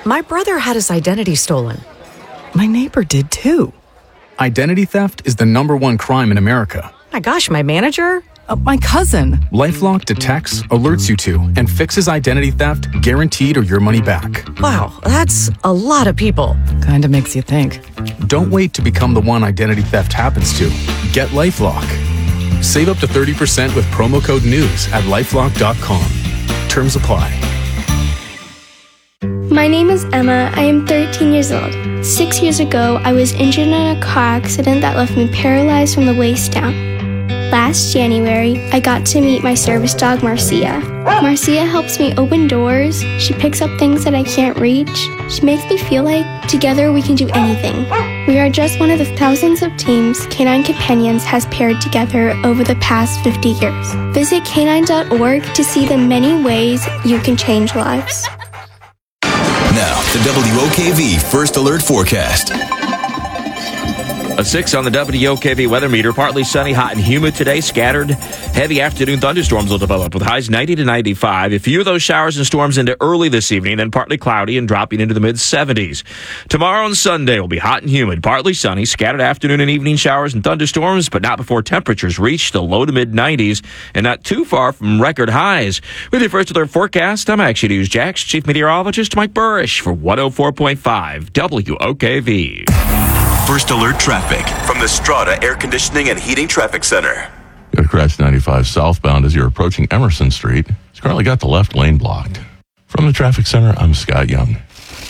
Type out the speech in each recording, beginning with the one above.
My brother had his identity stolen. My neighbor did too. Identity theft is the #1 crime in America. My gosh, my manager? My cousin. LifeLock detects, alerts you to, and fixes identity theft guaranteed or your money back. Wow, that's a lot of people. Kinda makes you think. Don't wait to become the one identity theft happens to. Get LifeLock. Save up to 30% with promo code NEWS at lifelock.com. Terms apply. My name is Emma. I am 13 years old. 6 years ago, I was injured in a car accident that left me paralyzed from the waist down. Last January, I got to meet my service dog, Marcia. Marcia helps me open doors. She picks up things that I can't reach. She makes me feel like together we can do anything. We are just one of the thousands of teams Canine Companions has paired together over the past 50 years. Visit canine.org to see the many ways you can change lives. Now, the WOKV First Alert Forecast. A 6 on the WOKV weather meter. Partly sunny, hot and humid today. Scattered, heavy afternoon thunderstorms will develop with highs 90 to 95. A few of those showers and storms into early this evening, then partly cloudy and dropping into the mid-70s. Tomorrow and Sunday will be hot and humid, partly sunny, scattered afternoon and evening showers and thunderstorms, but not before temperatures reach the low to mid-90s and not too far from record highs. With your First Alert forecast, I'm Action News Jax Chief Meteorologist Mike Burrish for 104.5 WOKV. First Alert traffic from the Strata Air Conditioning and Heating Traffic Center. Got to crash 95 southbound as you're approaching Emerson Street. It's currently got the left lane blocked. From the traffic center, I'm Scott Young.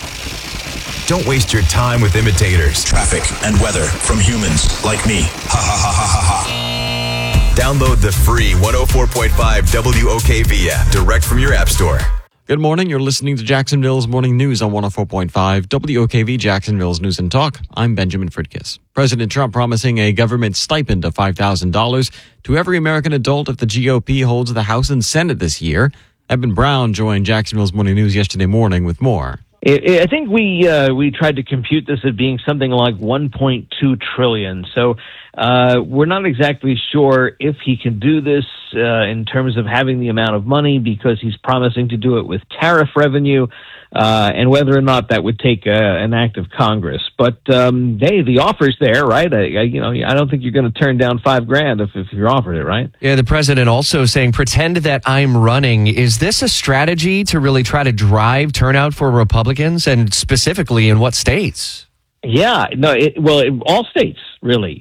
Don't waste your time with imitators. Traffic and weather from humans like me. Ha ha ha ha ha ha. Download the free 104.5 WOKV app direct from your app store. Good morning. You're listening to Jacksonville's Morning News on 104.5 WOKV, Jacksonville's News and Talk. I'm Benjamin Fridkiss. President Trump promising a government stipend of $5,000 to every American adult if the GOP holds the House and Senate this year. Eben Brown joined Jacksonville's Morning News yesterday morning with more. I think we tried to compute this as being something like $1.2 trillion. So we're not exactly sure if he can do this in terms of having the amount of money, because he's promising to do it with tariff revenue, and whether or not that would take an act of Congress. But hey, the offer's there, right? I don't think you're going to turn down $5,000 if you're offered it, right? Yeah, the president also saying, pretend that I'm running. Is this a strategy to really try to drive turnout for Republicans, and specifically in what states? Yeah, no, all states, really.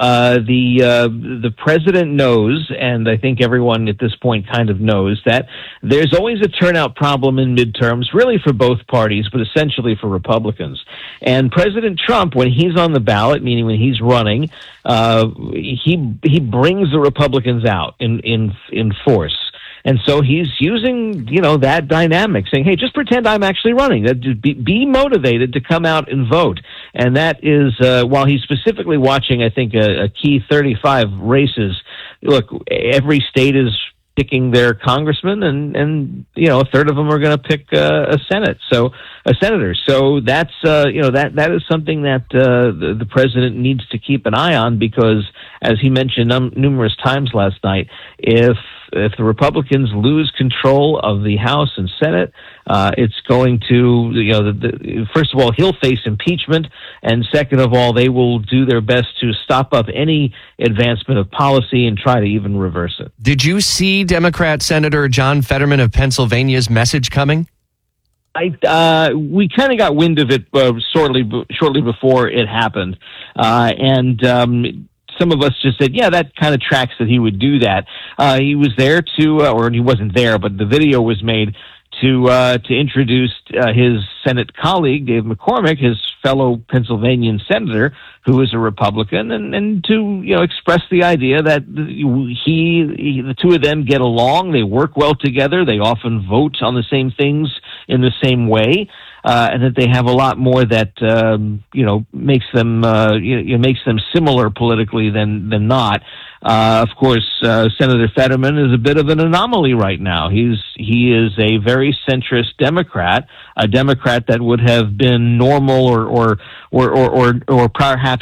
The president knows, and I think everyone at this point kind of knows, that there's always a turnout problem in midterms, really for both parties, but essentially for Republicans. And President Trump, when he's on the ballot, meaning when he's running, he brings the Republicans out in force. And so he's using, that dynamic, saying, hey, just pretend I'm actually running. Be motivated to come out and vote. And that is, while he's specifically watching, I think, a key 35 races, look, every state is picking their congressman, and a third of them are going to pick a senator. So that's, that is something that the president needs to keep an eye on, because, as he mentioned numerous times last night, if the Republicans lose control of the House and Senate, it's going to, first of all, he'll face impeachment, and second of all, they will do their best to stop up any advancement of policy and try to even reverse it. Did you see Democrat Senator John Fetterman of Pennsylvania's message coming? We kind of got wind of it shortly before it happened, and some of us just said, yeah, that kind of tracks that he would do that. He was there or he wasn't there, but the video was made to introduce his Senate colleague, Dave McCormick, his fellow Pennsylvanian senator, who is a Republican, and to express the idea that the two of them get along, they work well together, they often vote on the same things in the same way, and that they have a lot more that makes them similar politically than not. Of course, Senator Fetterman is a bit of an anomaly right now. He is a very centrist Democrat, a Democrat that would have been normal or perhaps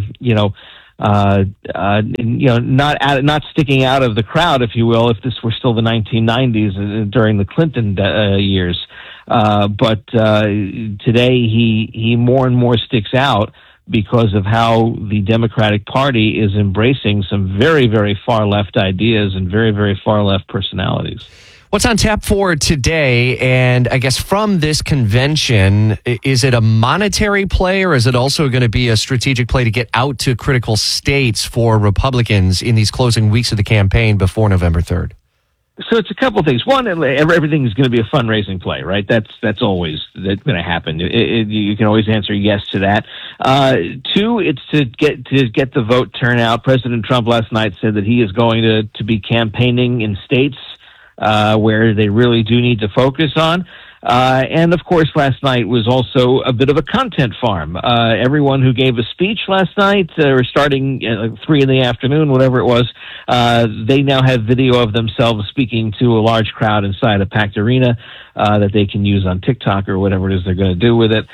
not sticking out of the crowd, if you will, if this were still the 1990s during the Clinton years. But today he more and more sticks out because of how the Democratic Party is embracing some very, very far left ideas and very, very far left personalities. What's on tap for today? And I guess from this convention, is it a monetary play, or is it also going to be a strategic play to get out to critical states for Republicans in these closing weeks of the campaign before November 3rd? So it's a couple of things. One, everything is going to be a fundraising play, right? That's always going to happen. You can always answer yes to that. Two, it's to get the vote turnout. President Trump last night said that he is going to be campaigning in states where they really do need to focus on. And of course, last night was also a bit of a content farm. Everyone who gave a speech last night, or starting at 3 p.m, whatever it was, they now have video of themselves speaking to a large crowd inside a packed arena that they can use on TikTok or whatever it is they're going to do with it.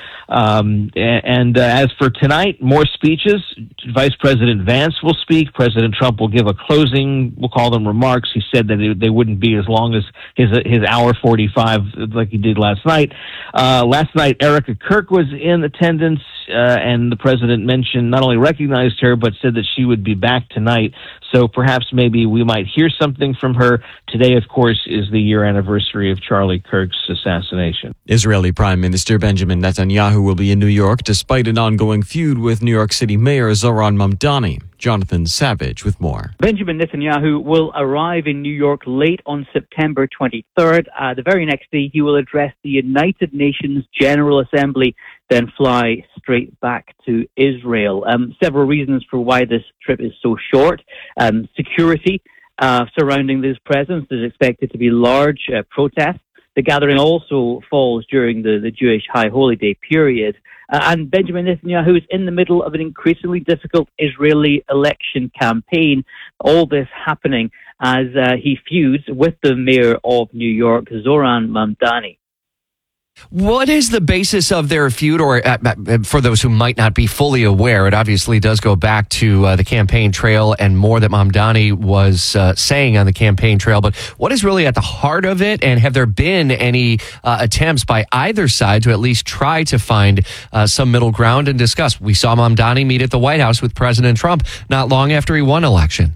And as for tonight, more speeches. Vice President Vance will speak. President Trump will give a closing, we'll call them remarks. He said that they wouldn't be as long as his hour 45 like he did last night. Last night, Erica Kirk was in attendance, and the president mentioned, not only recognized her, but said that she would be back tonight. So perhaps maybe we might hear something from her. Today, of course, is the year anniversary of Charlie Kirk's assassination. Israeli Prime Minister Benjamin Netanyahu will be in New York despite an ongoing feud with New York City Mayor Zohran Mamdani. Jonathan Savage with more. Benjamin Netanyahu will arrive in New York late on September 23rd. The very next day, he will address the United Nations General Assembly, then fly straight back to Israel. Several reasons for why this trip is so short. Security surrounding this presence. There's expected to be large protests. The gathering also falls during the Jewish High Holy Day period. And Benjamin Netanyahu is in the middle of an increasingly difficult Israeli election campaign. All this happening as he feuds with the mayor of New York, Zohran Mamdani. What is the basis of their feud? Or for those who might not be fully aware, it obviously does go back to the campaign trail and more that Mamdani was saying on the campaign trail. But what is really at the heart of it? And have there been any attempts by either side to at least try to find some middle ground and discuss? We saw Mamdani meet at the White House with President Trump not long after he won election.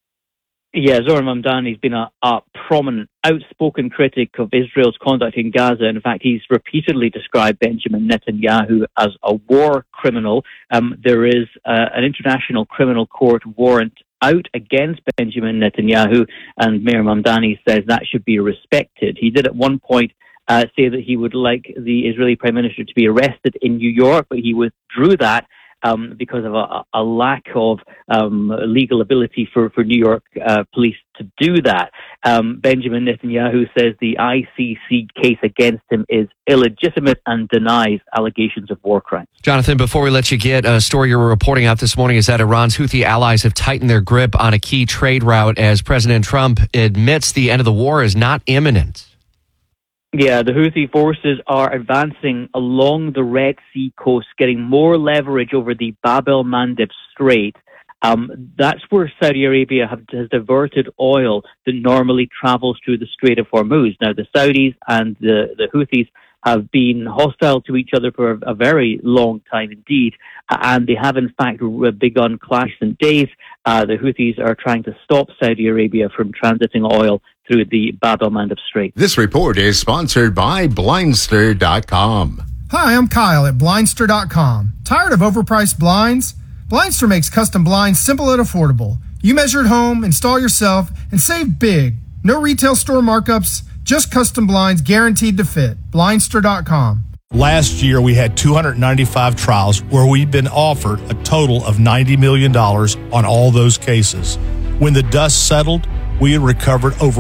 Yeah, Zohran Mamdani has been a prominent, outspoken critic of Israel's conduct in Gaza. In fact, he's repeatedly described Benjamin Netanyahu as a war criminal. There is an international criminal court warrant out against Benjamin Netanyahu, and Mayor Mamdani says that should be respected. He did at one point say that he would like the Israeli Prime Minister to be arrested in New York, but he withdrew that because of a lack of legal ability for New York police to do that. Benjamin Netanyahu says the ICC case against him is illegitimate and denies allegations of war crimes. Jonathan, before we let you get a story you were reporting out this morning is that Iran's Houthi allies have tightened their grip on a key trade route as President Trump admits the end of the war is not imminent. Yeah, the Houthi forces are advancing along the Red Sea coast, getting more leverage over the Bab el-Mandeb Strait. That's where Saudi Arabia has diverted oil that normally travels through the Strait of Hormuz. Now, the Saudis and the Houthis have been hostile to each other for a very long time indeed, and they have in fact begun clash in days. The Houthis are trying to stop Saudi Arabia from transiting oil through the Bab el-Mandeb Strait. This report is sponsored by Blindster.com. Hi, I'm Kyle at Blindster.com. Tired of overpriced blinds? Blindster makes custom blinds simple and affordable. You measure at home, install yourself, and save big. No retail store markups, just custom blinds guaranteed to fit. Blindster.com. Last year, we had 295 trials where we've been offered a total of $90 million on all those cases. When the dust settled, we had recovered over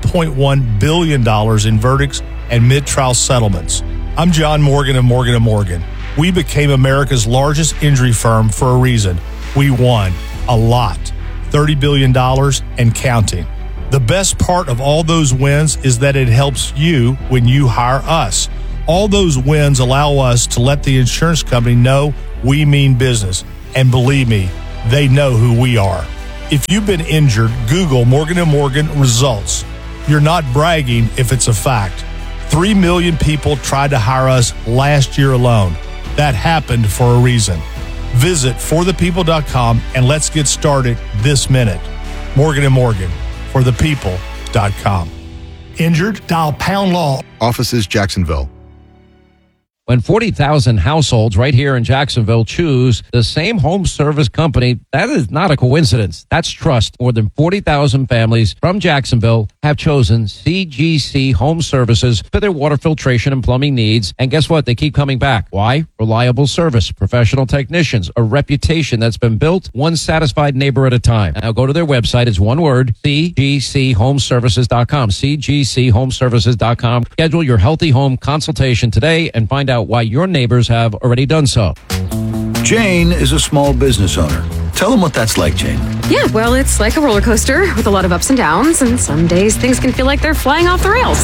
$1.1 billion in verdicts and mid-trial settlements. I'm John Morgan of Morgan & Morgan. We became America's largest injury firm for a reason. We won a lot, $30 billion and counting. The best part of all those wins is that it helps you when you hire us. All those wins allow us to let the insurance company know we mean business. And believe me, they know who we are. If you've been injured, Google Morgan & Morgan results. You're not bragging if it's a fact. 3 million people tried to hire us last year alone. That happened for a reason. Visit forthepeople.com and let's get started this minute. Morgan & Morgan, forthepeople.com. Injured? Dial pound law. Offices, Jacksonville. When 40,000 households right here in Jacksonville choose the same home service company, that is not a coincidence. That's trust. More than 40,000 families from Jacksonville have chosen CGC Home Services for their water filtration and plumbing needs. And guess what? They keep coming back. Why? Reliable service, professional technicians, a reputation that's been built one satisfied neighbor at a time. Now go to their website. It's one word, cgchomeservices.com, cgchomeservices.com. Schedule your healthy home consultation today and find out why your neighbors have already done so. Jane is a small business owner. Tell them what that's like, Jane. Yeah, well, it's like a roller coaster with a lot of ups and downs, and some days things can feel like they're flying off the rails.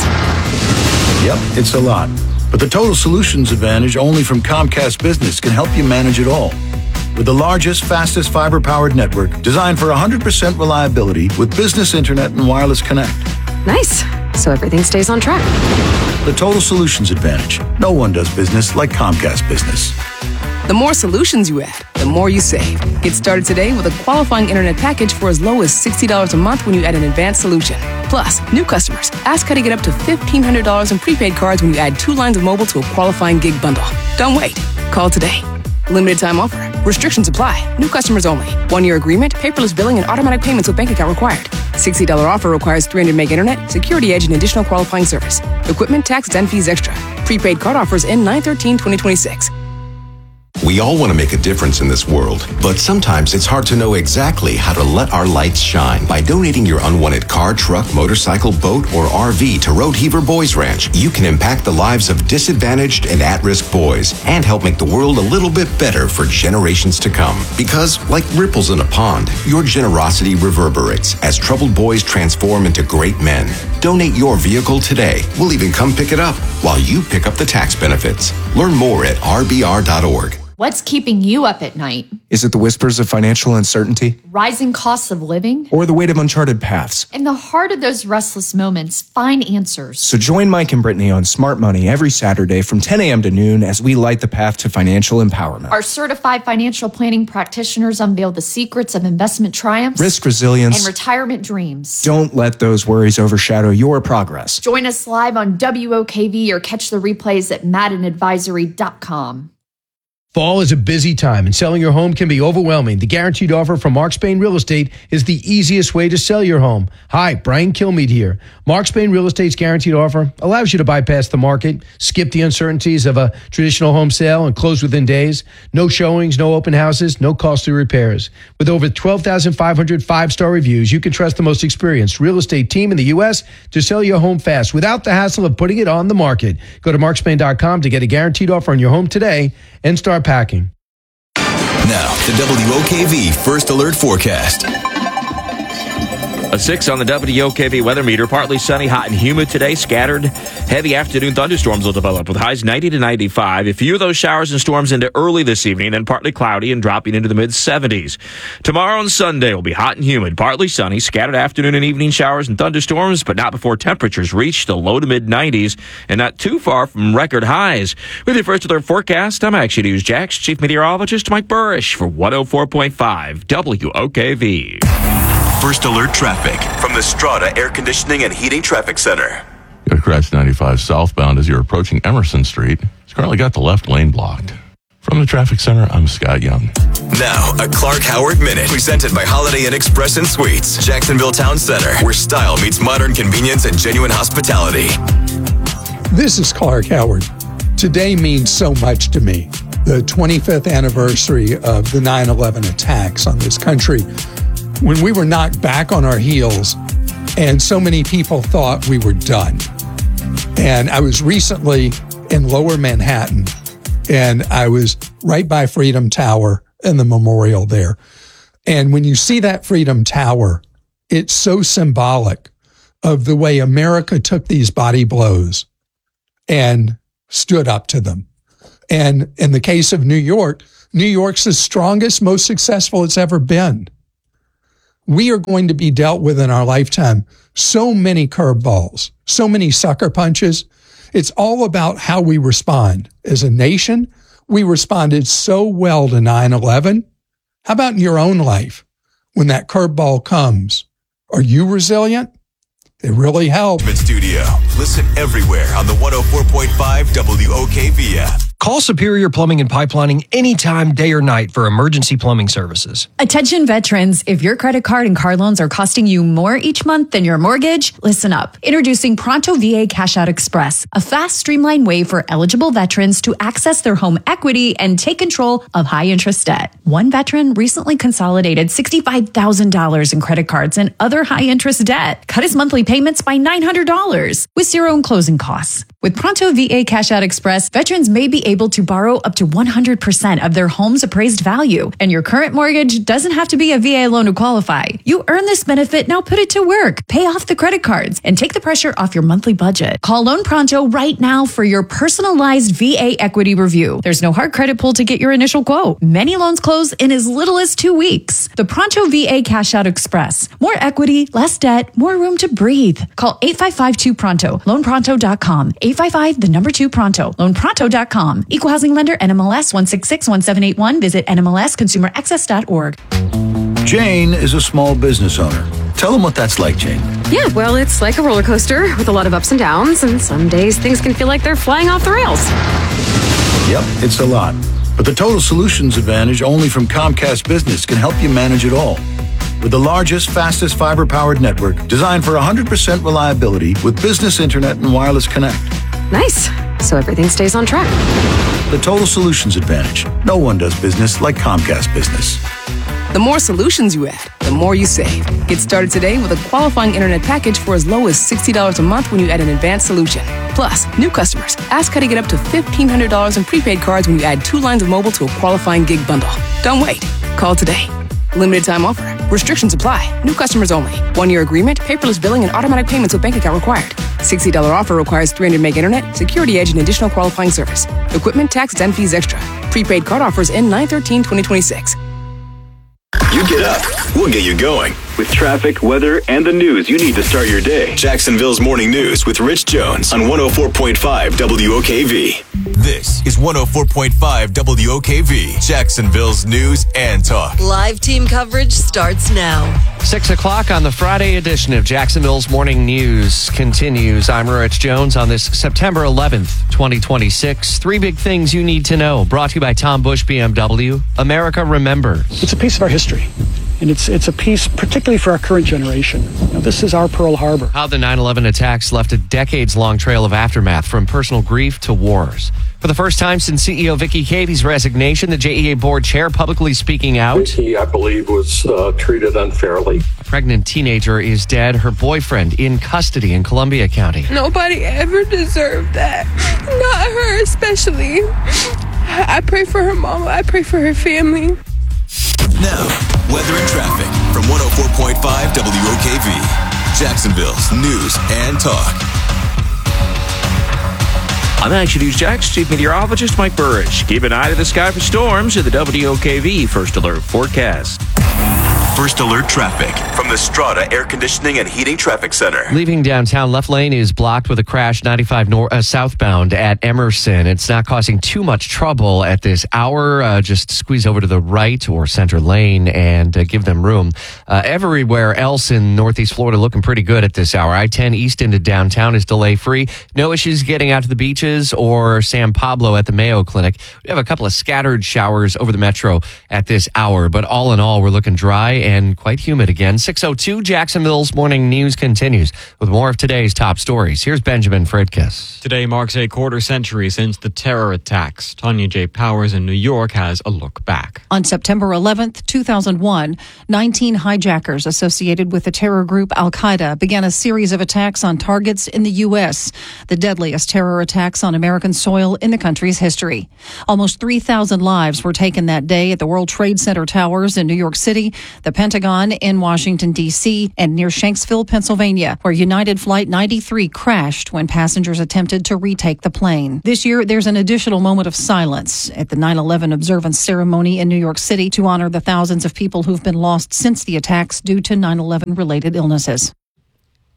Yep, it's a lot. But the Total Solutions Advantage only from Comcast Business can help you manage it all. With the largest, fastest fiber-powered network designed for 100% reliability with business internet and wireless connect. Nice. So everything stays on track. The Total Solutions Advantage. No one does business like Comcast Business. The more solutions you add, the more you save. Get started today with a qualifying internet package for as low as $60 a month when you add an advanced solution. Plus, new customers, ask how to get up to $1,500 in prepaid cards when you add 2 lines of mobile to a qualifying gig bundle. Don't wait. Call today. Limited time offer. Restrictions apply. New customers only. 1-year agreement, paperless billing, and automatic payments with bank account required. $60 offer requires 300 meg internet, security edge, and additional qualifying service. Equipment, tax, and fees extra. Prepaid card offers end 9/13/2026. We all want to make a difference in this world, but sometimes it's hard to know exactly how to let our lights shine. By donating your unwanted car, truck, motorcycle, boat, or RV to Road Heaver Boys Ranch, you can impact the lives of disadvantaged and at-risk boys and help make the world a little bit better for generations to come. Because, like ripples in a pond, your generosity reverberates as troubled boys transform into great men. Donate your vehicle today. We'll even come pick it up while you pick up the tax benefits. Learn more at rbr.org. What's keeping you up at night? Is it the whispers of financial uncertainty? Rising costs of living? Or the weight of uncharted paths? In the heart of those restless moments, find answers. So join Mike and Brittany on Smart Money every Saturday from 10 a.m. to noon as we light the path to financial empowerment. Our certified financial planning practitioners unveil the secrets of investment triumphs, risk resilience, and retirement dreams. Don't let those worries overshadow your progress. Join us live on WOKV or catch the replays at maddenadvisory.com. Fall is a busy time, and selling your home can be overwhelming. The guaranteed offer from Mark Spain Real Estate is the easiest way to sell your home. Hi, Brian Kilmeade here. Mark Spain Real Estate's guaranteed offer allows you to bypass the market, skip the uncertainties of a traditional home sale, and close within days. No showings, no open houses, no costly repairs. With over 12,500 five-star reviews, you can trust the most experienced real estate team in the U.S. to sell your home fast without the hassle of putting it on the market. Go to markspain.com to get a guaranteed offer on your home today and start packing. Now, the WOKV First Alert Forecast. A 6 on the WOKV weather meter. Partly sunny, hot and humid today. Scattered heavy afternoon thunderstorms will develop with highs 90 to 95. A few of those showers and storms into early this evening, then partly cloudy and dropping into the mid-70s. Tomorrow and Sunday will be hot and humid. Partly sunny, scattered afternoon and evening showers and thunderstorms, but not before temperatures reach the low to mid-90s and not too far from record highs. With your First Alert forecast, I'm Action News Jax Chief Meteorologist Mike Burrish for 104.5 WOKV. First Alert traffic from the Strata Air Conditioning and Heating Traffic Center. Got a crash 95 southbound as you're approaching Emerson Street. It's currently got the left lane blocked. From the traffic center, I'm Scott Young. Now, a Clark Howard Minute, presented by Holiday Inn Express and Suites, Jacksonville Town Center, where style meets modern convenience and genuine hospitality. This is Clark Howard. Today means so much to me. The 25th anniversary of the 9/11 attacks on this country, when we were knocked back on our heels and so many people thought we were done. And I was recently in Lower Manhattan, and I was right by Freedom Tower and the memorial there. And when you see that Freedom Tower, it's so symbolic of the way America took these body blows and stood up to them. And in the case of New York, New York's the strongest, most successful it's ever been. We are going to be dealt with in our lifetime so many curveballs, so many sucker punches. It's all about how we respond. As a nation, we responded so well to 9/11. How about in your own life? When that curveball comes, are you resilient? It really helps. Studio. Listen everywhere on the 104.5 WOKV app. Call Superior Plumbing and Pipelining anytime, day or night for emergency plumbing services. Attention veterans, if your credit card and car loans are costing you more each month than your mortgage, listen up. Introducing Pronto VA Cash Out Express, a fast, streamlined way for eligible veterans to access their home equity and take control of high-interest debt. One veteran recently consolidated $65,000 in credit cards and other high-interest debt, cut his monthly payments by $900 with zero in closing costs. With Pronto VA Cash Out Express, veterans may be able to borrow up to 100% of their home's appraised value, and your current mortgage doesn't have to be a VA loan to qualify. You earn this benefit, now put it to work. Pay off the credit cards and take the pressure off your monthly budget. Call Loan Pronto right now for your personalized VA equity review. There's no hard credit pull to get your initial quote. Many loans close in as little as 2 weeks. The Pronto VA Cash Out Express. More equity, less debt, more room to breathe. Call 855-2PRONTO. LoanPronto.com. 855-2PRONTO. LoanPronto.com. Equal housing lender, NMLS 1661781. Visit NMLSconsumeraccess.org. Jane is a small business owner. Tell them what that's like, Jane. Yeah, well, it's like a roller coaster with a lot of ups and downs, and some days things can feel like they're flying off the rails. Yep, it's a lot. But the Total Solutions Advantage only from Comcast Business can help you manage it all. With the largest, fastest fiber-powered network designed for 100% reliability with business internet and wireless connect. Nice. So everything stays on track. The Total Solutions Advantage. No one does business like Comcast Business. The more solutions you add, the more you save. Get started today with a qualifying internet package for as low as $60 a month when you add an advanced solution. Plus, new customers, ask how to get up to $1,500 in prepaid cards when you add 2 lines of mobile to a qualifying gig bundle. Don't wait. Call today. Limited time offer. Restrictions apply. New customers only. 1-year agreement, paperless billing, and automatic payments with bank account required. $60 offer requires 300 meg internet, security edge, and additional qualifying service. Equipment, taxes, and fees extra. Prepaid card offers end 9/13/2026. You get up, we'll get you going. With traffic, weather, and the news you need to start your day. Jacksonville's Morning News with Rich Jones on 104.5 WOKV. This is 104.5 WOKV, Jacksonville's News and Talk. Live team coverage starts now. 6 o'clock on the Friday edition of Jacksonville's Morning News continues. I'm Rich Jones on this September 11th, 2026. 3 big things you need to know. Brought to you by Tom Bush BMW. America remembers. It's a piece of our history. And it's a piece particularly for our current generation. You know, this is our Pearl Harbor. How the 9/11 attacks left a decades-long trail of aftermath from personal grief to wars. For the first time since CEO Vicky Cavy's resignation, the JEA board chair publicly speaking out. Vicky, I believe, was treated unfairly. A pregnant teenager is dead. Her boyfriend in custody in Columbia County. Nobody ever deserved that. Not her especially. I pray for her mama. I pray for her family. Now, weather and traffic from 104.5 WOKV, Jacksonville's News and Talk. I'm Action News Jax Chief Meteorologist Mike Burridge. Keep an eye to the sky for storms in the WOKV First Alert forecast. First Alert traffic from the Strata Air Conditioning and Heating Traffic Center. Leaving downtown, left lane is blocked with a crash 95 southbound at Emerson. It's not causing too much trouble at this hour. Just squeeze over to the right or center lane and give them room. Everywhere else in Northeast Florida looking pretty good at this hour. I-10 east into downtown is delay free. No issues getting out to the beaches or San Pablo at the Mayo Clinic. We have a couple of scattered showers over the metro at this hour, but all in all, we're looking dry and quite humid again. 6:02, Jacksonville's Morning News continues with more of today's top stories. Here's Benjamin Fridkiss. Today marks a quarter century since the terror attacks. Tanya J. Powers in New York has a look back. On September 11th, 2001, 19 hijackers associated with the terror group Al-Qaeda began a series of attacks on targets in the U.S., the deadliest terror attacks on American soil in the country's history. Almost 3,000 lives were taken that day at the World Trade Center towers in New York City, the Pentagon in Washington, D.C., and near Shanksville, Pennsylvania, where United Flight 93 crashed when passengers attempted to retake the plane. This year, there's an additional moment of silence at the 9/11 observance ceremony in New York City to honor the thousands of people who've been lost since the attacks due to 9/11 related illnesses.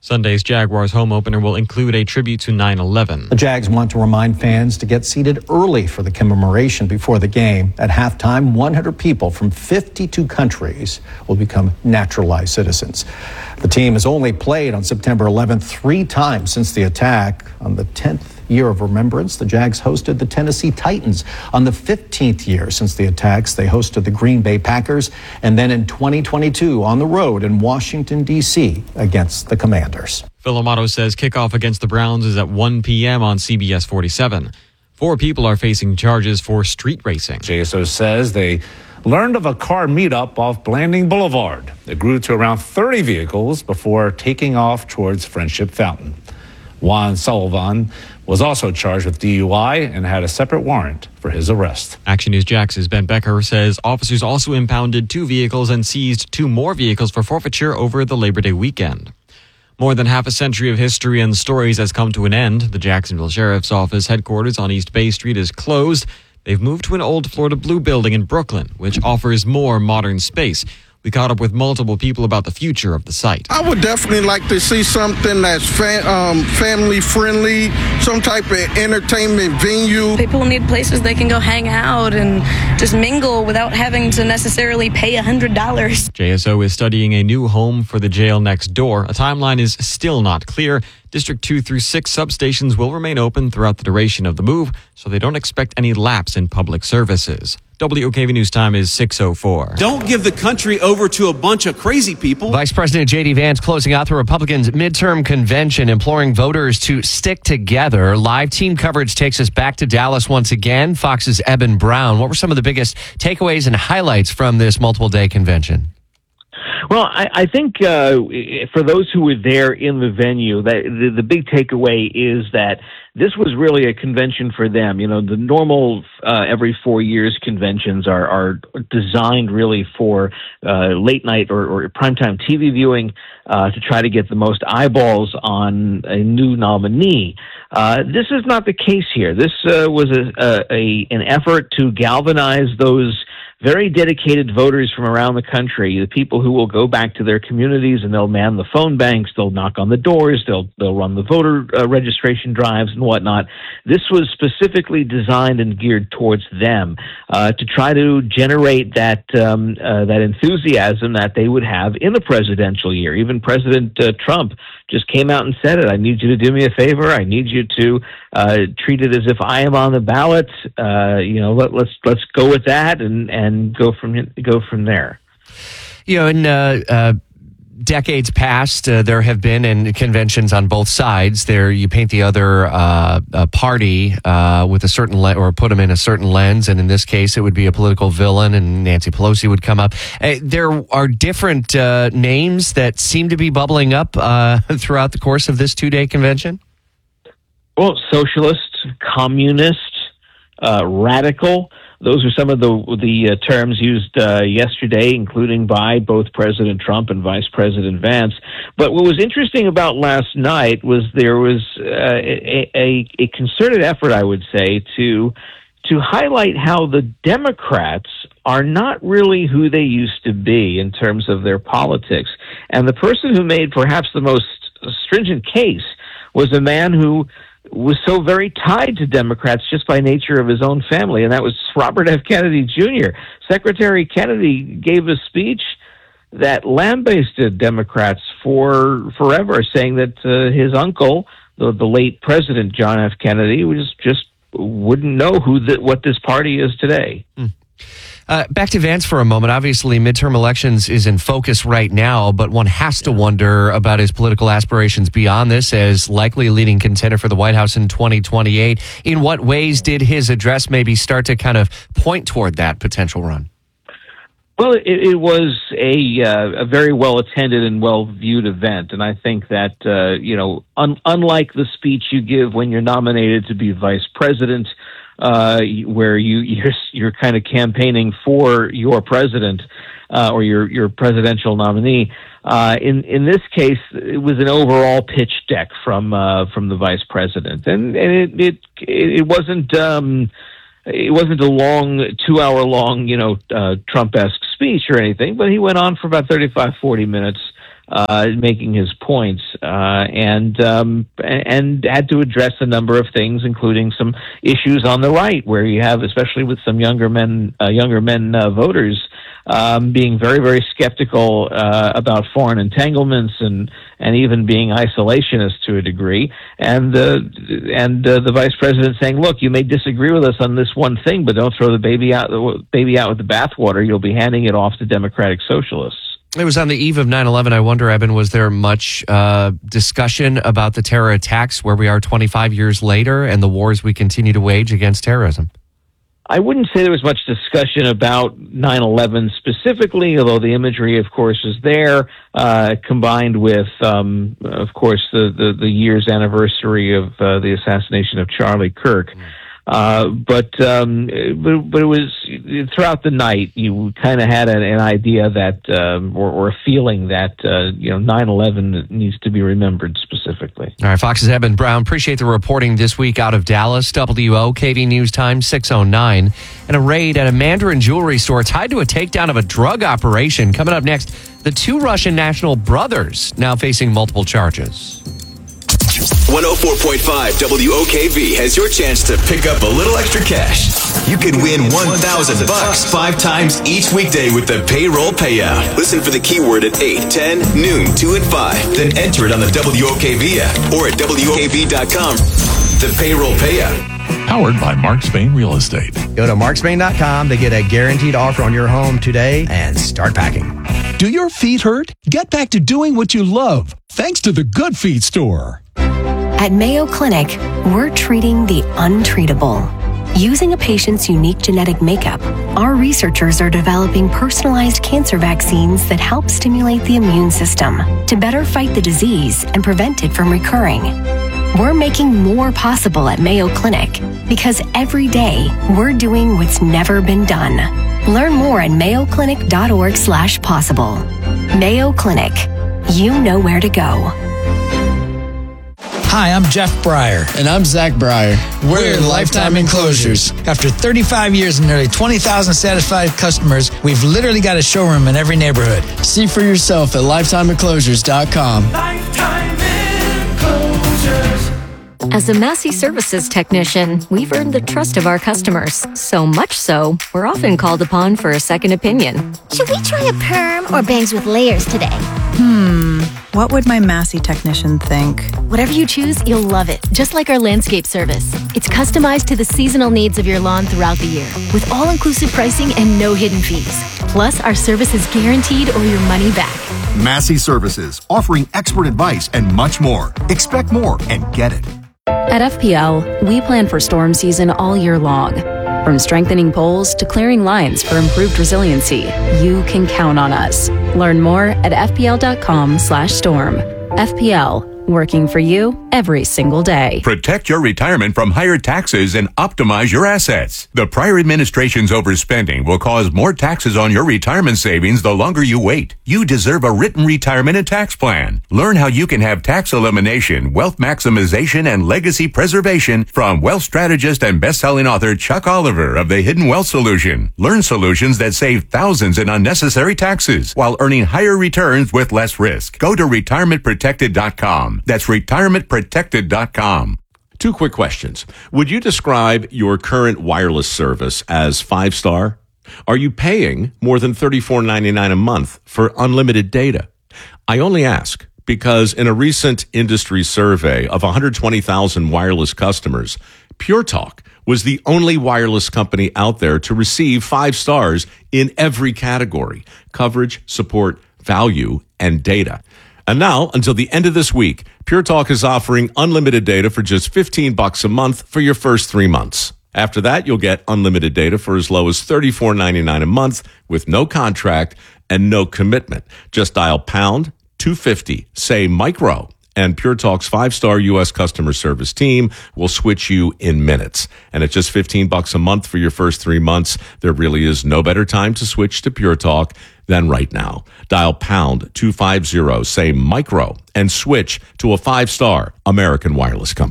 Sunday's Jaguars home opener will include a tribute to 9/11. The Jags want to remind fans to get seated early for the commemoration before the game. At halftime, 100 people from 52 countries will become naturalized citizens. The team has only played on September 11th 3 times since the attack. On the 10th year of remembrance, the Jags hosted the Tennessee Titans. On the 15th year since the attacks, they hosted the Green Bay Packers. And then in 2022, on the road in Washington, D.C., against the Commanders. Phil Amato says kickoff against the Browns is at 1 p.m. on CBS 47. 4 people are facing charges for street racing. JSO says they learned of a car meetup off Blanding Boulevard. It grew to around 30 vehicles before taking off towards Friendship Fountain. Juan Sullivan was also charged with DUI and had a separate warrant for his arrest. Action News Jax's Ben Becker says officers also impounded 2 vehicles and seized 2 more vehicles for forfeiture over the Labor Day weekend. More than half a century of history and stories has come to an end. The Jacksonville Sheriff's Office headquarters on East Bay Street is closed. They've moved to an old Florida Blue building in Brooklyn, which offers more modern space. We caught up with multiple people about the future of the site. I would definitely like to see something that's family friendly, some type of entertainment venue. People need places they can go hang out and just mingle without having to necessarily pay $100. JSO is studying a new home for the jail next door. A timeline is still not clear. District 2 through 6 substations will remain open throughout the duration of the move, so they don't expect any lapse in public services. WOKV News Time is 6:04. Don't give the country over to a bunch of crazy people. Vice President J.D. Vance closing out the Republicans' midterm convention, imploring voters to stick together. Live team coverage takes us back to Dallas once again. Fox's Eben Brown. What were some of the biggest takeaways and highlights from this multiple-day convention? Well, I think for those who were there in the venue, that the big takeaway is that this was really a convention for them. You know, the normal every 4 years conventions are designed really for late night or primetime TV viewing to try to get the most eyeballs on a new nominee. This is not the case here. This was an effort to galvanize those very dedicated voters from around the country, the people who will go back to their communities and they'll man the phone banks, they'll knock on the doors, they'll run the voter registration drives and whatnot. This was specifically designed and geared towards them to try to generate that enthusiasm that they would have in the presidential year. Even President Trump just came out and said it. I need you to do me a favor. I need you to treat it as if I am on the ballot. Let's go with that and go from there. You know, in decades past, there have been in conventions on both sides. There, you paint the other party with a certain or put them in a certain lens, and in this case, it would be a political villain, and Nancy Pelosi would come up. There are different names that seem to be bubbling up throughout the course of this 2-day convention. Well, socialist, communist, radical. Those are some of the terms used yesterday, including by both President Trump and Vice President Vance. But what was interesting about last night was there was a concerted effort, I would say, to highlight how the Democrats are not really who they used to be in terms of their politics. And the person who made perhaps the most stringent case was a man who was so very tied to Democrats just by nature of his own family, and that was Robert F. Kennedy Jr. Secretary Kennedy gave a speech that lambasted Democrats for forever, saying that his uncle, the late President John F. Kennedy, just wouldn't know what this party is today. Back to Vance for a moment. Obviously, midterm elections is in focus right now, but one has to wonder about his political aspirations beyond this as likely a leading contender for the White House in 2028. In what ways did his address maybe start to kind of point toward that potential run? Well, it was a very well-attended and well-viewed event, and I think that, unlike the speech you give when you're nominated to be vice president, where you're kind of campaigning for your president or your presidential nominee. In this case, it was an overall pitch deck from the vice president, and it wasn't a long 2-hour long Trump-esque speech or anything, but he went on for about 35-40 minutes making his points, and had to address a number of things, including some issues on the right, where you have, especially with some younger men voters, being very, very skeptical about foreign entanglements and even being isolationist to a degree, and the vice president saying, "Look, you may disagree with us on this one thing, but don't throw the baby out with the bathwater. You'll be handing it off to democratic socialists." It was on the eve of 9/11. I wonder, Eben, was there much discussion about the terror attacks where we are 25 years later and the wars we continue to wage against terrorism? I wouldn't say there was much discussion about 9/11 specifically, although the imagery, of course, is there, combined with, of course, the year's anniversary of the assassination of Charlie Kirk. But it was throughout the night, you kind of had an idea that, or a feeling that, 9/11 needs to be remembered specifically. All right, Fox's Eben Brown. Appreciate the reporting this week out of Dallas. WOKV News Time 6:09. And a raid at a Mandarin jewelry store tied to a takedown of a drug operation. Coming up next, the two Russian national brothers now facing multiple charges. 104.5 WOKV has your chance to pick up a little extra cash. You could win $1,000 5 times each weekday with the payroll payout. Listen for the keyword at 8, 10, noon, 2, and 5. Then enter it on the WOKV app or at WOKV.com. The payroll payout. Powered by Mark Spain Real Estate. Go to markspain.com to get a guaranteed offer on your home today and start packing. Do your feet hurt? Get back to doing what you love thanks to the Good Feet store. At Mayo Clinic, we're treating the untreatable. Using a patient's unique genetic makeup, our researchers are developing personalized cancer vaccines that help stimulate the immune system to better fight the disease and prevent it from recurring. We're making more possible at Mayo Clinic because every day we're doing what's never been done. Learn more at mayoclinic.org/possible. Mayo Clinic. You know where to go. Hi, I'm Jeff Breyer. And I'm Zach Breyer. We're Lifetime Enclosures. After 35 years and nearly 20,000 satisfied customers, we've literally got a showroom in every neighborhood. See for yourself at lifetimeenclosures.com. Lifetime Enclosures. As a Massey Services technician, we've earned the trust of our customers. So much so, we're often called upon for a second opinion. Should we try a perm or bangs with layers today? What would my Massey technician think? Whatever you choose, you'll love it. Just like our landscape service. It's customized to the seasonal needs of your lawn throughout the year, with all-inclusive pricing and no hidden fees. Plus, our service is guaranteed or your money back. Massey Services, offering expert advice and much more. Expect more and get it. At FPL, we plan for storm season all year long. From strengthening poles to clearing lines for improved resiliency, you can count on us. Learn more at fpl.com/storm. FPL, working for you every single day. Protect your retirement from higher taxes and optimize your assets. The prior administration's overspending will cause more taxes on your retirement savings the longer you wait. You deserve a written retirement and tax plan. Learn how you can have tax elimination, wealth maximization, and legacy preservation from wealth strategist and best-selling author Chuck Oliver of The Hidden Wealth Solution. Learn solutions that save thousands in unnecessary taxes while earning higher returns with less risk. Go to retirementprotected.com. That's retirementprotected.com. 2 quick questions. Would you describe your current wireless service as 5-star? Are you paying more than $34.99 a month for unlimited data? I only ask because in a recent industry survey of 120,000 wireless customers, Pure Talk was the only wireless company out there to receive 5 stars in every category: coverage, support, value, and data. And now, until the end of this week, Pure Talk is offering unlimited data for just $15 a month for your first 3 months. After that, you'll get unlimited data for as low as $34.99 a month with no contract and no commitment. Just dial pound 250, say micro, and Pure Talk's 5-star U.S. customer service team will switch you in minutes. And at just $15 a month for your first 3 months, there really is no better time to switch to Pure Talk than right now. Dial pound 250, say micro, and switch to a 5-star American wireless company.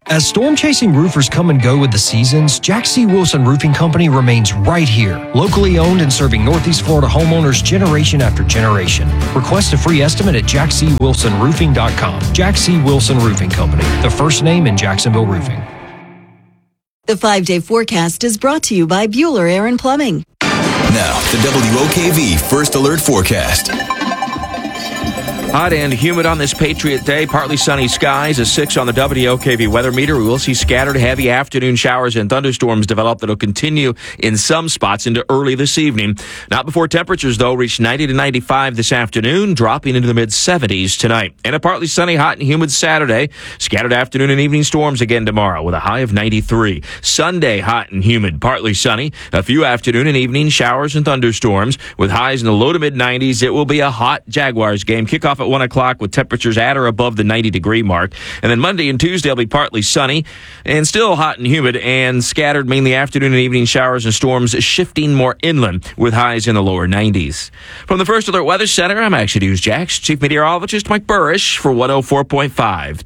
As storm-chasing roofers come and go with the seasons, Jack C. Wilson Roofing Company remains right here, locally owned and serving Northeast Florida homeowners generation after generation. Request a free estimate at jackcwilsonroofing.com. Jack C. Wilson Roofing Company, the first name in Jacksonville roofing. The 5-day forecast is brought to you by Bueller Air and Plumbing. Now, the WOKV First Alert Forecast. Hot and humid on this Patriot Day. Partly sunny skies, a 6 on the WOKV weather meter. We will see scattered heavy afternoon showers and thunderstorms develop that will continue in some spots into early this evening. Not before temperatures, though, reach 90 to 95 this afternoon, dropping into the mid-70s tonight. And a partly sunny, hot and humid Saturday. Scattered afternoon and evening storms again tomorrow with a high of 93. Sunday, hot and humid, partly sunny. A few afternoon and evening showers and thunderstorms with highs in the low to mid-90s. It will be a hot Jaguars game. Kickoff at 1 o'clock with temperatures at or above the 90-degree mark. And then Monday and Tuesday will be partly sunny and still hot and humid and scattered mainly afternoon and evening showers and storms shifting more inland with highs in the lower 90s. From the First Alert Weather Center, I'm Action News Jax Chief Meteorologist Mike Burrish for 104.5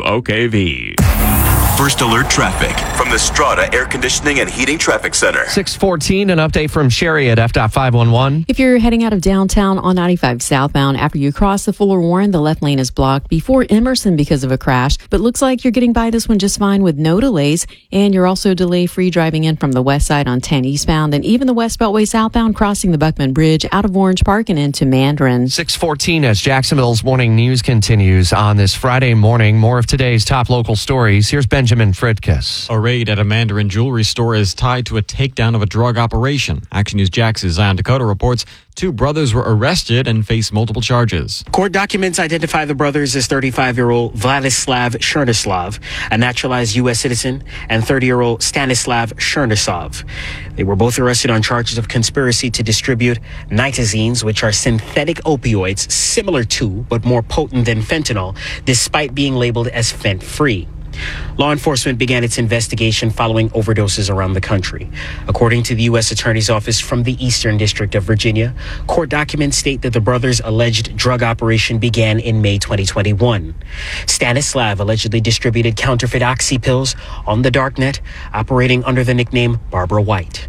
WOKV. First Alert Traffic from the Strata Air Conditioning and Heating Traffic Center. 6:14, an update from Sherry at FDOT 511. If you're heading out of downtown on 95 southbound, after you cross the Fuller Warren, the left lane is blocked before Emerson because of a crash. But looks like you're getting by this one just fine with no delays. And you're also delay-free driving in from the west side on 10 eastbound and even the West Beltway southbound crossing the Buckman Bridge out of Orange Park and into Mandarin. 6:14 as Jacksonville's morning news continues on this Friday morning. More of today's top local stories. Here's Benjamin Fridkiss. A raid at a Mandarin jewelry store is tied to a takedown of a drug operation. Action News Jax's Zion Dakota reports 2 brothers were arrested and face multiple charges. Court documents identify the brothers as 35-year-old Vladislav Chernislav, a naturalized U.S. citizen, and 30-year-old Stanislav Chernisov. They were both arrested on charges of conspiracy to distribute nitazines, which are synthetic opioids similar to but more potent than fentanyl, despite being labeled as fent-free. Law enforcement began its investigation following overdoses around the country. According to the U.S. Attorney's Office from the Eastern District of Virginia, court documents state that the brothers' alleged drug operation began in May 2021. Stanislav allegedly distributed counterfeit oxy pills on the darknet, operating under the nickname Barbara White.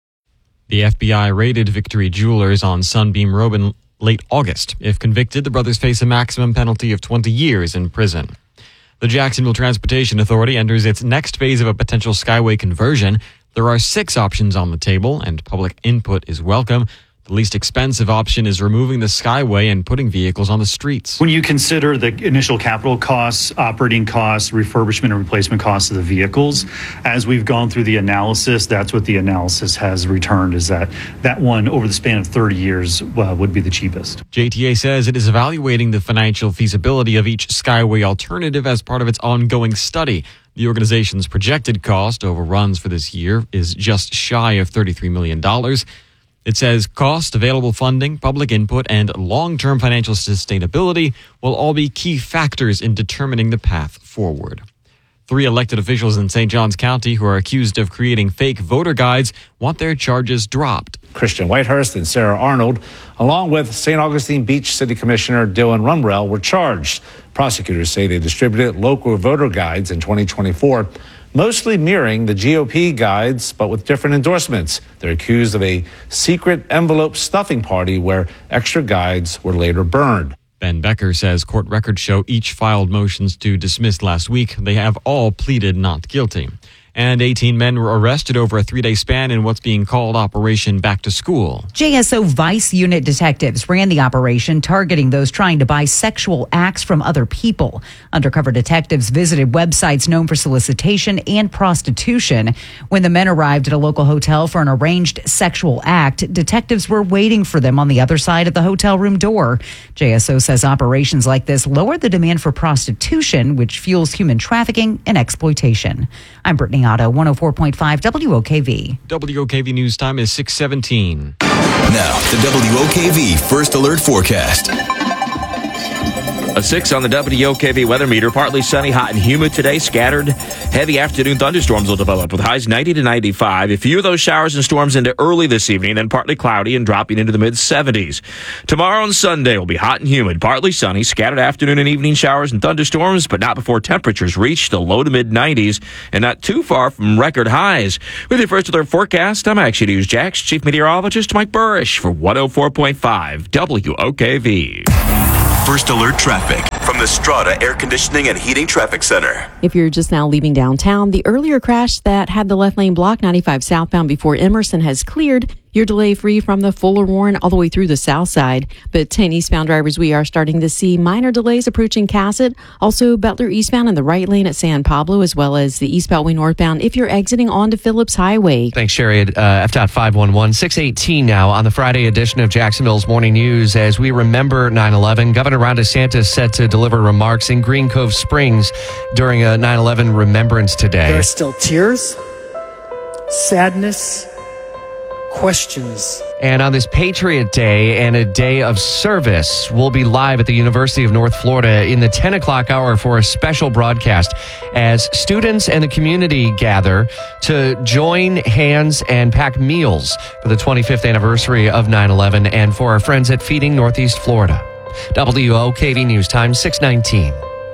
The FBI raided Victory Jewelers on Sunbeam Road in late August. If convicted, the brothers face a maximum penalty of 20 years in prison. The Jacksonville Transportation Authority enters its next phase of a potential Skyway conversion. There are 6 options on the table, and public input is welcome. The least expensive option is removing the Skyway and putting vehicles on the streets. When you consider the initial capital costs, operating costs, refurbishment and replacement costs of the vehicles, as we've gone through the analysis, that's what the analysis has returned, is that one over the span of 30 years would be the cheapest. JTA says it is evaluating the financial feasibility of each Skyway alternative as part of its ongoing study. The organization's projected cost overruns for this year is just shy of $33 million. It says cost, available funding, public input, and long-term financial sustainability will all be key factors in determining the path forward. 3 elected officials in St. Johns County who are accused of creating fake voter guides want their charges dropped. Christian Whitehurst and Sarah Arnold, along with St. Augustine Beach City Commissioner Dylan Rumrell, were charged. Prosecutors say they distributed local voter guides in 2024, mostly mirroring the GOP guides, but with different endorsements. They're accused of a secret envelope stuffing party where extra guides were later burned. Ben Becker says court records show each filed motions to dismiss last week. They have all pleaded not guilty. And 18 men were arrested over a 3-day span in what's being called Operation Back to School. JSO Vice Unit detectives ran the operation targeting those trying to buy sexual acts from other people. Undercover detectives visited websites known for solicitation and prostitution. When the men arrived at a local hotel for an arranged sexual act, detectives were waiting for them on the other side of the hotel room door. JSO says operations like this lower the demand for prostitution, which fuels human trafficking and exploitation. I'm Brittany Otto, 104.5 WOKV. WOKV News Time is 6:17. Now, the WOKV First Alert Forecast. A 6 on the WOKV weather meter. Partly sunny, hot and humid today. Scattered heavy afternoon thunderstorms will develop with highs 90 to 95. A few of those showers and storms into early this evening, then partly cloudy and dropping into the mid-70s. Tomorrow and Sunday will be hot and humid, partly sunny, scattered afternoon and evening showers and thunderstorms, but not before temperatures reach the low to mid-90s and not too far from record highs. With your first alert forecast, I'm Action News Jax Chief Meteorologist Mike Burrish for 104.5 WOKV. First alert traffic from the Strata Air Conditioning and Heating Traffic Center. If you're just now leaving downtown, the earlier crash that had the left lane blocked 95 southbound before Emerson has cleared. You're delay free from the Fuller Warren all the way through the south side. But 10 eastbound drivers, we are starting to see minor delays approaching Cassett. Also, Butler eastbound in the right lane at San Pablo, as well as the east Beltway northbound if you're exiting onto Phillips Highway. Thanks, Sherry. At FDOT 511, 618 now on the Friday edition of Jacksonville's Morning News. As we remember 9/11, Governor Ron DeSantis set to deliver remarks in Green Cove Springs during a 9/11 remembrance today. There are still tears, sadness, questions. And on this Patriot Day and a day of service, we'll be live at the University of North Florida in the 10 o'clock hour for a special broadcast as students and the community gather to join hands and pack meals for the 25th anniversary of 9/11 and for our friends at Feeding Northeast Florida. WOKV News Time, 6:19.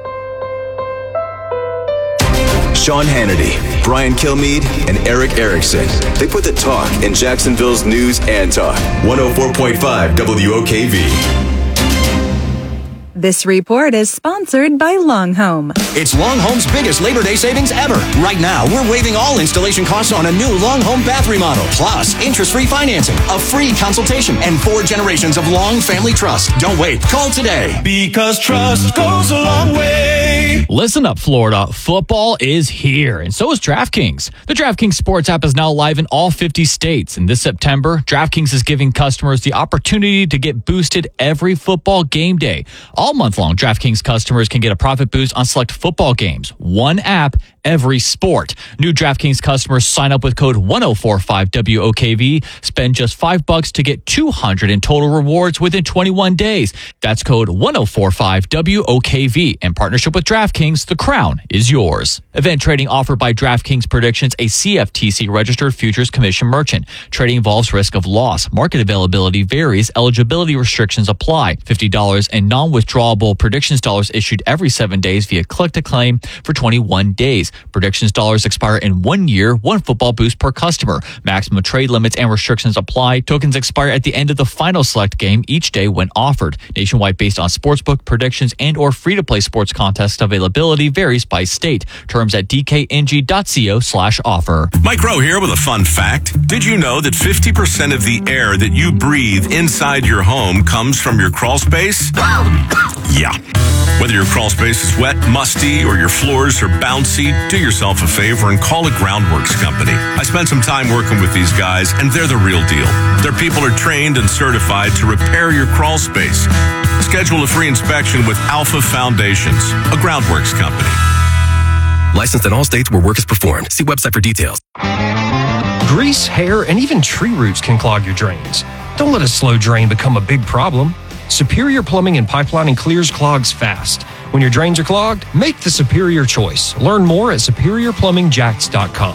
Sean Hannity, Brian Kilmeade, and Eric Erickson. They put the talk in Jacksonville's news and talk. 104.5 WOKV. This report is sponsored by Longhome. It's Longhome's biggest Labor Day savings ever. Right now, we're waiving all installation costs on a new Longhome bath remodel, plus interest-free financing, a free consultation, and 4 generations of long family trust. Don't wait. Call today. Because trust goes a long way. Listen up, Florida. Football is here, and so is DraftKings. The DraftKings Sports app is now live in all 50 states, and this September, DraftKings is giving customers the opportunity to get boosted every football game day. All month long, DraftKings customers can get a profit boost on select football games. One app, every sport. New DraftKings customers sign up with code 1045 WOKV. Spend just $5 to get $200 in total rewards within 21 days. That's code 1045 WOKV. In partnership with DraftKings, the crown is yours. Event trading offered by DraftKings Predictions, a CFTC registered futures commission merchant. Trading involves risk of loss. Market availability varies. Eligibility restrictions apply. $50 in non-withdrawable predictions dollars issued every 7 days via click to claim for 21 days. Predictions dollars expire in 1 year, 1 football boost per customer. Maximum trade limits and restrictions apply. Tokens expire at the end of the final select game each day when offered. Nationwide based on sportsbook predictions and or free-to-play sports contest availability varies by state. Terms at dkng.co/offer. Mike Rowe here with a fun fact. Did you know that 50% of the air that you breathe inside your home comes from your crawl space? Yeah. Whether your crawl space is wet, musty, or your floors are bouncy, do yourself a favor and call a Groundworks company. I spent some time working with these guys, and they're the real deal. Their people are trained and certified to repair your crawl space. Schedule a free inspection with Alpha Foundations, a Groundworks company. Licensed in all states where work is performed. See website for details. Grease, hair, and even tree roots can clog your drains. Don't let a slow drain become a big problem. Superior Plumbing and Pipelining clears clogs fast. When your drains are clogged, make the superior choice. Learn more at superiorplumbingjax.com.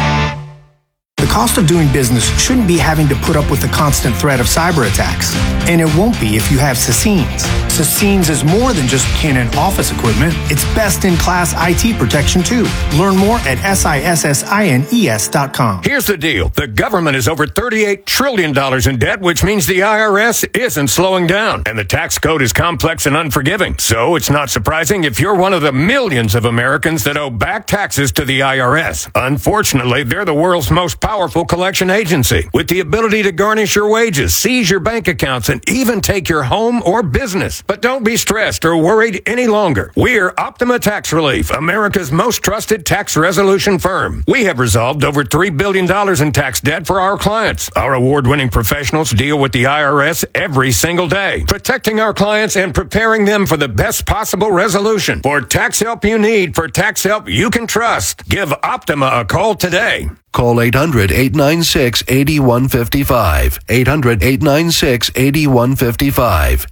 The cost of doing business shouldn't be having to put up with the constant threat of cyber attacks. And it won't be if you have Sassines. Sassines is more than just Canon office equipment. It's best-in-class IT protection, too. Learn more at SISSINES.com. Here's the deal. The government is over $38 trillion in debt, which means the IRS isn't slowing down. And the tax code is complex and unforgiving. So it's not surprising if you're one of the millions of Americans that owe back taxes to the IRS. Unfortunately, they're the world's most powerful collection agency with the ability to garnish your wages, seize your bank accounts, and even take your home or business. But don't be stressed or worried any longer. We're Optima Tax Relief, America's most trusted tax resolution firm. We have resolved over $3 billion in tax debt for our clients. Our award-winning professionals deal with the IRS every single day, protecting our clients and preparing them for the best possible resolution. For tax help you need, for tax help you can trust, give Optima a call today. Call 800-896-8155. 800-896-8155.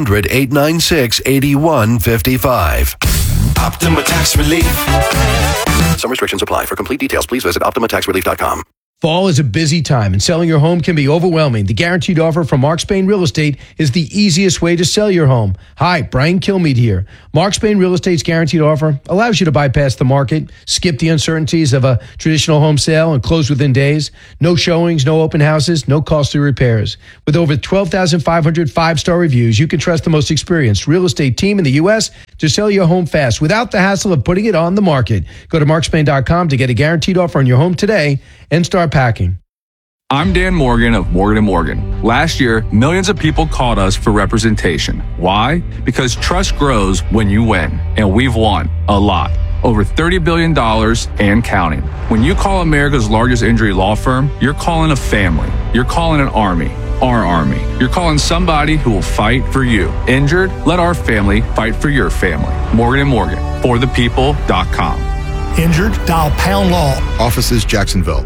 800-896-8155. Optima Tax Relief. Some restrictions apply. For complete details, please visit OptimaTaxRelief.com. Fall is a busy time, and selling your home can be overwhelming. The Guaranteed Offer from Mark Spain Real Estate is the easiest way to sell your home. Hi, Brian Kilmeade here. Mark Spain Real Estate's Guaranteed Offer allows you to bypass the market, skip the uncertainties of a traditional home sale, and close within days. No showings, no open houses, no costly repairs. With over 12,500 five-star reviews, you can trust the most experienced real estate team in the U.S. to sell your home fast without the hassle of putting it on the market. Go to markspain.com to get a guaranteed offer on your home today and start packing. I'm Dan Morgan of Morgan & Morgan. Last year, millions of people called us for representation. Why? Because trust grows when you win, and we've won a lot. Over $30 billion and counting. When you call America's largest injury law firm, you're calling a family. You're calling an army. Our army. You're calling somebody who will fight for you. Injured? Let our family fight for your family. Morgan & Morgan. ForThePeople.com. Injured? Dial Pound Law. Offices, Jacksonville.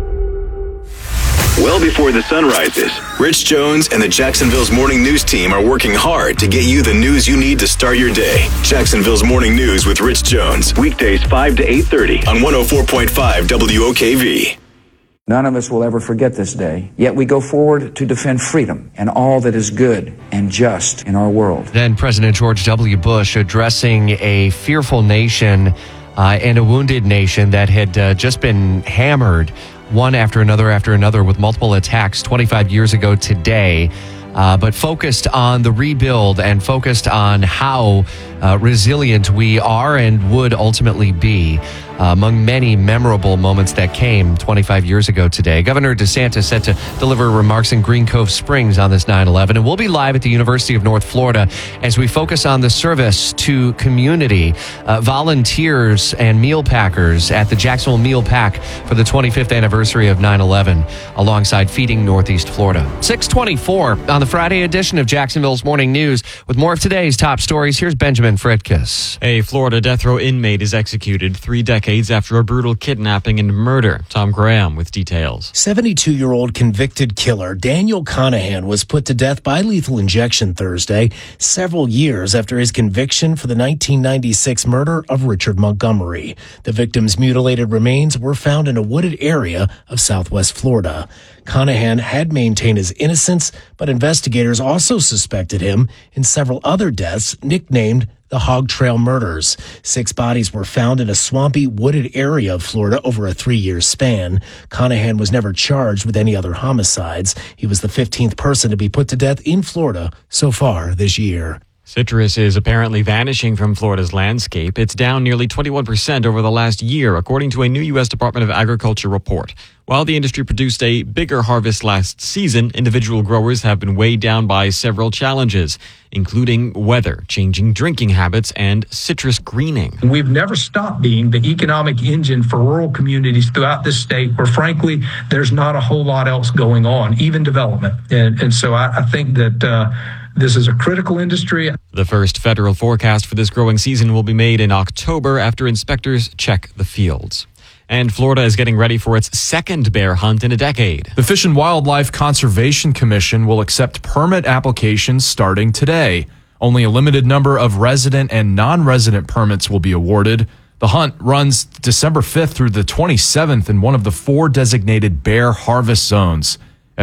Well before the sun rises, Rich Jones and the Jacksonville's Morning News team are working hard to get you the news you need to start your day. Jacksonville's Morning News with Rich Jones. Weekdays 5 to 8:30 on 104.5 WOKV. None of us will ever forget this day, yet we go forward to defend freedom and all that is good and just in our world. Then President George W. Bush addressing a fearful nation and a wounded nation that had just been hammered one after another with multiple attacks 25 years ago today, but focused on the rebuild and focused on how resilient we are and would ultimately be among many memorable moments that came 25 years ago today. Governor DeSantis set to deliver remarks in Green Cove Springs on this 9/11, and we'll be live at the University of North Florida as we focus on the service to community, volunteers and meal packers at the Jacksonville Meal Pack for the 25th anniversary of 9/11, alongside Feeding Northeast Florida. 6:24 on the Friday edition of Jacksonville's Morning News. With more of today's top stories, here's Benjamin Fritkiss. A Florida death row inmate is executed 3 decades after a brutal kidnapping and murder. Tom Graham with details. 72-year-old convicted killer Daniel Conahan was put to death by lethal injection Thursday, several years after his conviction for the 1996 murder of Richard Montgomery. The victim's mutilated remains were found in a wooded area of southwest Florida. Conahan had maintained his innocence, but investigators also suspected him in several other deaths nicknamed the Hog Trail Murders. 6 bodies were found in a swampy, wooded area of Florida over a 3-year span. Conahan was never charged with any other homicides. He was the 15th person to be put to death in Florida so far this year. Citrus is apparently vanishing from Florida's landscape. It's down nearly 21% over the last year, according to a new U.S. Department of Agriculture report. While the industry produced a bigger harvest last season, individual growers have been weighed down by several challenges, including weather, changing drinking habits, and citrus greening. We've never stopped being the economic engine for rural communities throughout this state where, frankly, there's not a whole lot else going on, even development. And so I think that this is a critical industry. The first federal forecast for this growing season will be made in October after inspectors check the fields. And Florida is getting ready for its second bear hunt in a decade. The Fish and Wildlife Conservation Commission will accept permit applications starting today. Only a limited number of resident and non-resident permits will be awarded. The hunt runs December 5th through the 27th in one of the 4 designated bear harvest zones.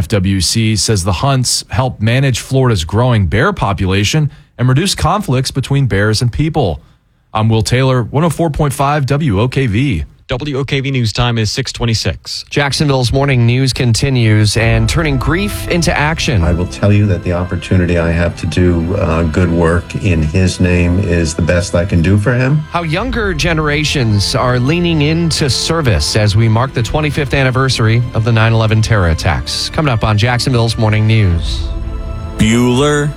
FWC says the hunts help manage Florida's growing bear population and reduce conflicts between bears and people. I'm Will Taylor, 104.5 WOKV. WOKV News Time is 6:26. Jacksonville's Morning News continues, and turning grief into action. I will tell you that the opportunity I have to do good work in his name is the best I can do for him. How younger generations are leaning into service as we mark the 25th anniversary of the 9/11 terror attacks. Coming up on Jacksonville's Morning News. Bueller,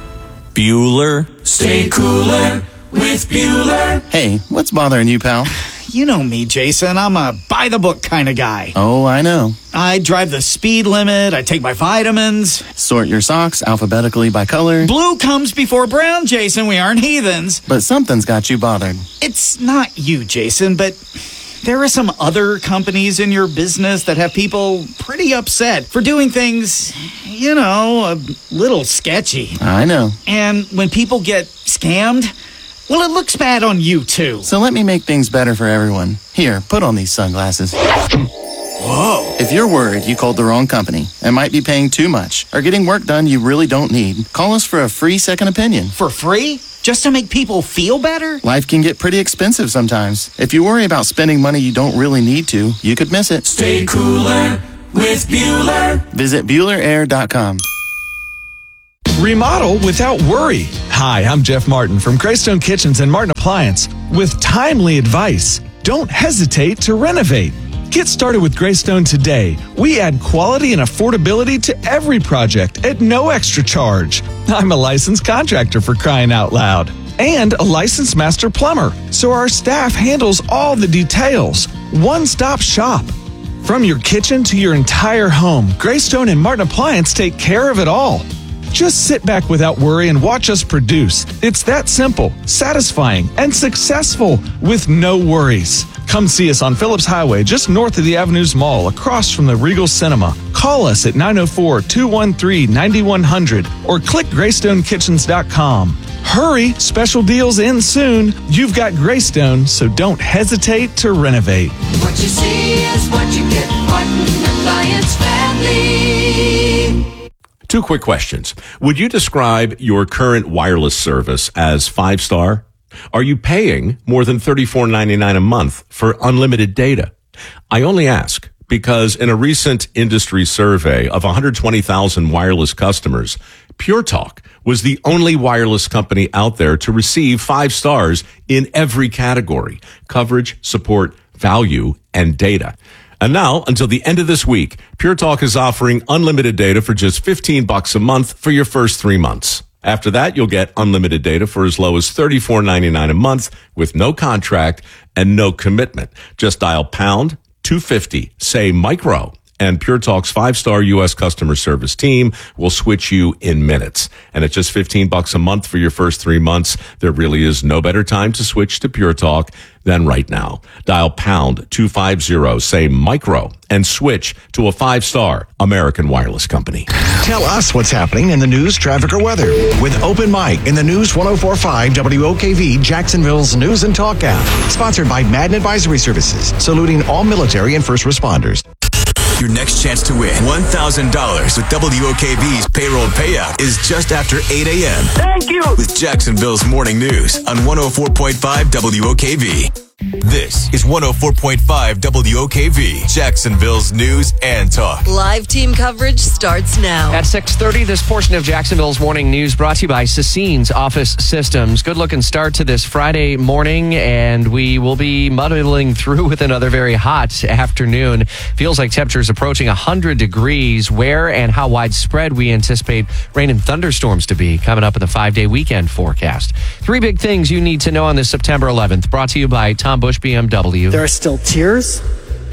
stay cooler with Bueller. Hey, what's bothering you, pal? You know me, Jason. I'm a by-the-book kind of guy. Oh, I know. I drive the speed limit. I take my vitamins. Sort your socks alphabetically by color. Blue comes before brown, Jason. We aren't heathens. But something's got you bothered. It's not you, Jason, but there are some other companies in your business that have people pretty upset for doing things, a little sketchy. I know. And when people get scammed, well, it looks bad on you, too. So let me make things better for everyone. Here, put on these sunglasses. Whoa. If you're worried you called the wrong company and might be paying too much or getting work done you really don't need, call us for a free second opinion. For free? Just to make people feel better? Life can get pretty expensive sometimes. If you worry about spending money you don't really need to, you could miss it. Stay cooler with Bueller. Visit BuellerAir.com. Remodel without worry. Hi, I'm Jeff Martin from Greystone Kitchens and Martin Appliance with timely advice. Don't hesitate to renovate. Get started with Greystone today. We add quality and affordability to every project at no extra charge. I'm a licensed contractor, for crying out loud, and a licensed master plumber, so our staff handles all the details. One-stop shop. From your kitchen to your entire home, Greystone and Martin Appliance take care of it all. Just sit back without worry and watch us produce. It's that simple, satisfying, and successful with no worries. Come see us on Phillips Highway, just north of the Avenues Mall, across from the Regal Cinema. Call us at 904-213-9100 or click GreystoneKitchens.com. Hurry, special deals end soon. You've got Greystone, so don't hesitate to renovate. What you see is what you get. Martin Appliance Family. 2 quick questions. Would you describe your current wireless service as 5-star? Are you paying more than $34.99 a month for unlimited data? I only ask because in a recent industry survey of 120,000 wireless customers, Pure Talk was the only wireless company out there to receive 5 stars in every category: coverage, support, value, and data. And now, until the end of this week, Pure Talk is offering unlimited data for just $15 a month for your first 3 months. After that, you'll get unlimited data for as low as $34.99 a month with no contract and no commitment. Just dial pound 250, say micro, and Pure Talk's 5-star U.S. customer service team will switch you in minutes. And at just $15 a month for your first 3 months, there really is no better time to switch to Pure Talk than right now. Dial pound 250, say micro, and switch to a 5-star American wireless company. Tell us what's happening in the news, traffic, or weather with Open Mic in the News 104.5 WOKV Jacksonville's News and Talk app. Sponsored by Madden Advisory Services, saluting all military and first responders. Your next chance to win $1,000 with WOKV's payroll payout is just after 8 a.m. Thank you. With Jacksonville's Morning News on 104.5 WOKV. This is 104.5 WOKV, Jacksonville's News and Talk. Live team coverage starts now. At 6:30, this portion of Jacksonville's Morning News brought to you by Sassine's Office Systems. Good looking start to this Friday morning, and we will be muddling through with another very hot afternoon. Feels like temperatures approaching 100 degrees. Where and how widespread we anticipate rain and thunderstorms to be coming up in the 5-day weekend forecast. 3 big things you need to know on this September 11th, brought to you by Tom Bush BMW. There are still tears,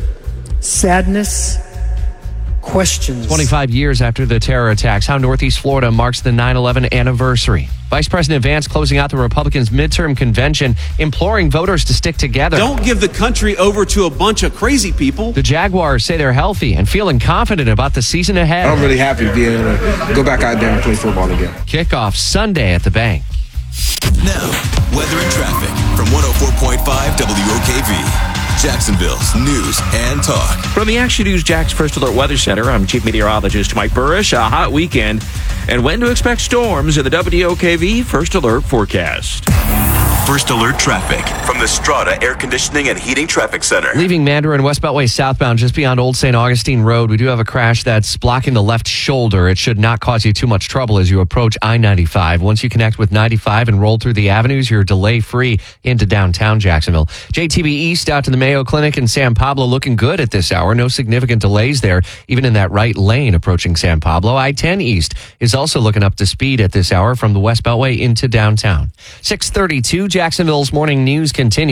sadness, questions. 25 years after the terror attacks, how Northeast Florida marks the 9/11 anniversary. Vice President Vance closing out the Republicans' midterm convention, imploring voters to stick together. Don't give the country over to a bunch of crazy people. The Jaguars say they're healthy and feeling confident about the season ahead. I'm really happy to be able to go back out there and play football again. Kickoff Sunday at the Bank. Now, weather and traffic from 104.5 WOKV, Jacksonville's News and Talk. From the Action News Jax First Alert Weather Center, I'm Chief Meteorologist Mike Burrish. A hot weekend and when to expect storms in the WOKV First Alert forecast. First Alert traffic from the Strata Air Conditioning and Heating Traffic Center. Leaving Mandarin West Beltway southbound just beyond Old St. Augustine Road, we do have a crash that's blocking the left shoulder. It should not cause you too much trouble as you approach I-95. Once you connect with 95 and roll through the avenues, you're delay-free into downtown Jacksonville. JTB East out to the Mayo Clinic in San Pablo looking good at this hour. No significant delays there, even in that right lane approaching San Pablo. I-10 East is also looking up to speed at this hour from the West Beltway into downtown. 6:32, Jacksonville's Morning News continues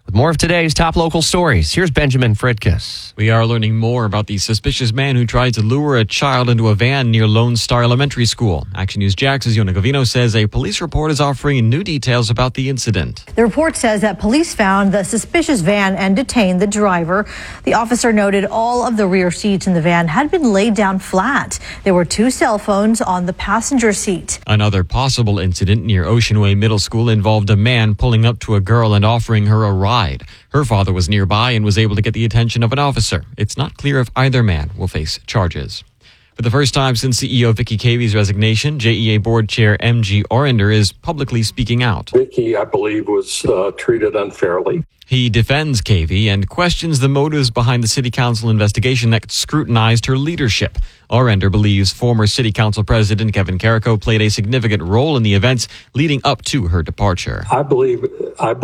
With more of today's top local stories, here's Benjamin Fridkiss. We are learning more about the suspicious man who tried to lure a child into a van near Lone Star Elementary School. Action News Jax's Yona Gavino says a police report is offering new details about the incident. The report says that police found the suspicious van and detained the driver. The officer noted all of the rear seats in the van had been laid down flat. There were 2 cell phones on the passenger seat. Another possible incident near Ocean Way Middle School involved a man pulling up to a girl and offering her a ride. Her father was nearby and was able to get the attention of an officer. It's not clear if either man will face charges. For the first time since CEO Vicky Cavey's resignation, JEA Board Chair M.G. Orender is publicly speaking out. Vicky, I believe, was treated unfairly. He defends Cavey and questions the motives behind the City Council investigation that scrutinized her leadership. Orender believes former City Council President Kevin Carrico played a significant role in the events leading up to her departure. I believe